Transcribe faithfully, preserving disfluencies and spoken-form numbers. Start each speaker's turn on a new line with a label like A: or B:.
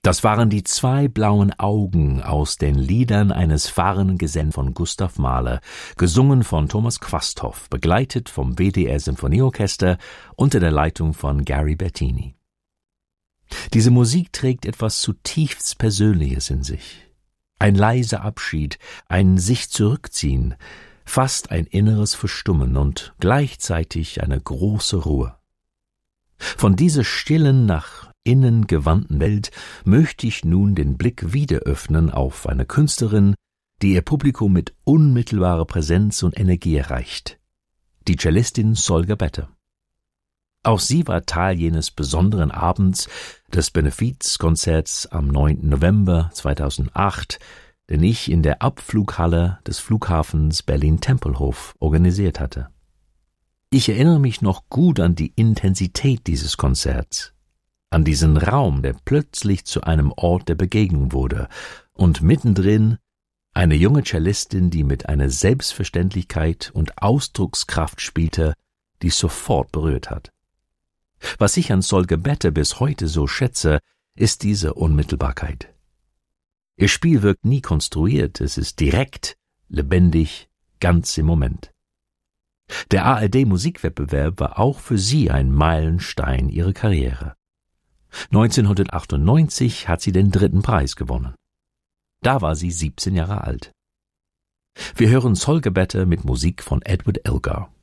A: Das waren die zwei blauen Augen aus den Liedern eines fahrenden Gesellen von Gustav Mahler, gesungen von Thomas Quasthoff, begleitet vom W D R Symphonieorchester unter der Leitung von Gary Bertini. Diese Musik trägt etwas zutiefst Persönliches in sich. Ein leiser Abschied, ein sich zurückziehen, fast ein inneres Verstummen und gleichzeitig eine große Ruhe. Von dieser stillen, nach innen gewandten Welt möchte ich nun den Blick wieder öffnen auf eine Künstlerin, die ihr Publikum mit unmittelbarer Präsenz und Energie erreicht, die Cellistin Solga Bätter. Auch sie war Teil jenes besonderen Abends des Benefizkonzerts am neunten November zweitausendacht, den ich in der Abflughalle des Flughafens Berlin-Tempelhof organisiert hatte. Ich erinnere mich noch gut an die Intensität dieses Konzerts, an diesen Raum, der plötzlich zu einem Ort der Begegnung wurde, und mittendrin eine junge Cellistin, die mit einer Selbstverständlichkeit und Ausdruckskraft spielte, die sofort berührt hat. Was ich an Solga Bätter bis heute so schätze, ist diese Unmittelbarkeit. Ihr Spiel wirkt nie konstruiert, es ist direkt, lebendig, ganz im Moment. Der A R D-Musikwettbewerb war auch für sie ein Meilenstein ihrer Karriere. neunzehnhundertachtundneunzig hat sie den dritten Preis gewonnen. Da war sie siebzehn Jahre alt. Wir hören Solga Bätter mit Musik von Edward Elgar.